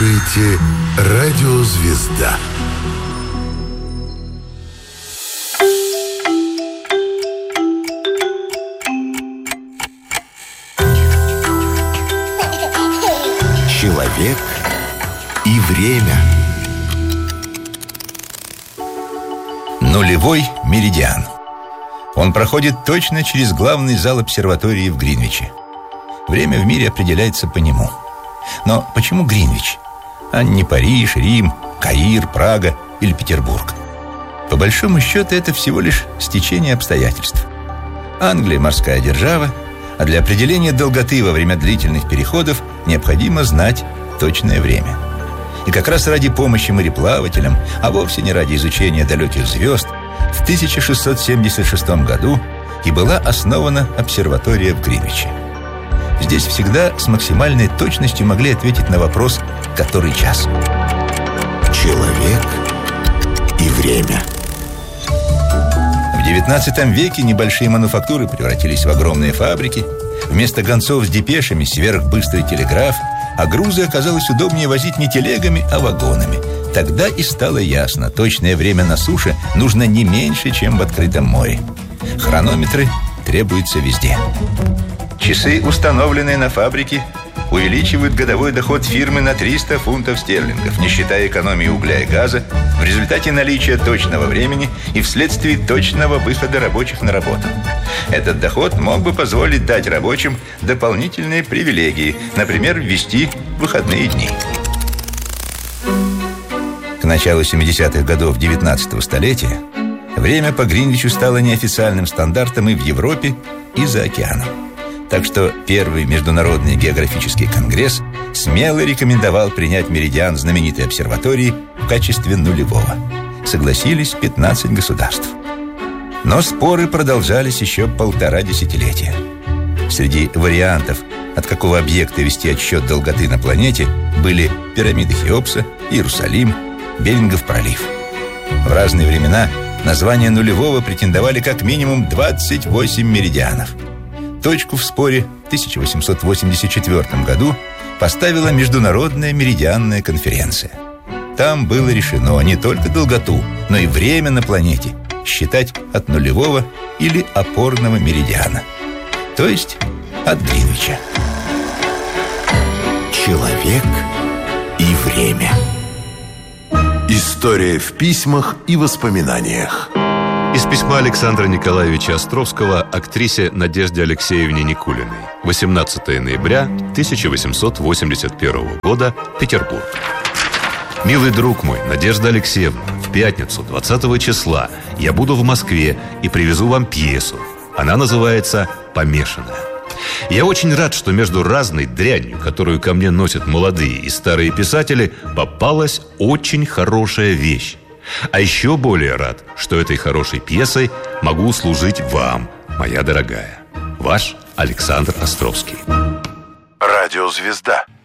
слушаете «Радио Звезда». Человек и время. Нулевой меридиан. Он проходит точно через главный зал обсерватории в Гринвиче. Время в мире определяется по нему. Но почему Гринвич, а не Париж, Рим, Каир, Прага или Петербург? По большому счету это всего лишь стечение обстоятельств. Англия – морская держава, а для определения долготы во время длительных переходов необходимо знать точное время. И как раз ради помощи мореплавателям, а вовсе не ради изучения далеких звезд, в 1676 году и была основана обсерватория в Гринвиче. Здесь всегда с максимальной точностью могли ответить на вопрос «который час?». Человек и время. В XIX веке небольшие мануфактуры превратились в огромные фабрики. Вместо гонцов с депешами сверхбыстрый телеграф, а грузы оказалось удобнее возить не телегами, а вагонами. Тогда и стало ясно, точное время на суше нужно не меньше, чем в открытом море. Хронометры требуются везде. Часы, установленные на фабрике, увеличивают годовой доход фирмы на 300 фунтов стерлингов, не считая экономии угля и газа, в результате наличия точного времени и вследствие точного выхода рабочих на работу. Этот доход мог бы позволить дать рабочим дополнительные привилегии, например, ввести выходные дни. К началу 70-х годов 19-го столетия время по Гринвичу стало неофициальным стандартом и в Европе, и за океаном. Так что Первый международный географический конгресс смело рекомендовал принять меридиан знаменитой обсерватории в качестве нулевого. Согласились 15 государств. Но споры продолжались еще 1,5 десятилетия. Среди вариантов, от какого объекта вести отсчет долготы на планете, были пирамиды Хеопса, Иерусалим, Берингов пролив. В разные времена на звание нулевого претендовали как минимум 28 меридианов. Точку в споре в 1884 году поставила Международная меридианная конференция. Там было решено не только долготу, но и время на планете считать от нулевого или опорного меридиана, то есть от Гринвича. Человек и время. История в письмах и воспоминаниях. Из письма Александра Николаевича Островского актрисе Надежде Алексеевне Никулиной. 18 ноября 1881 года, Петербург. Милый друг мой, Надежда Алексеевна, в пятницу, 20 числа, я буду в Москве и привезу вам пьесу. Она называется «Помешанная». Я очень рад, что между разной дрянью, которую ко мне носят молодые и старые писатели, попалась очень хорошая вещь. А еще более рад, что этой хорошей пьесой могу служить вам, моя дорогая. Ваш Александр Островский. Радио Звезда.